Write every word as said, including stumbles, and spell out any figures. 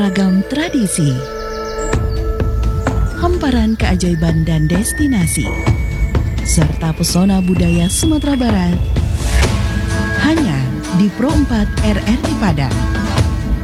beragam tradisi, hamparan keajaiban dan destinasi, serta pesona budaya Sumatera Barat, hanya di Pro empat R R I Padang.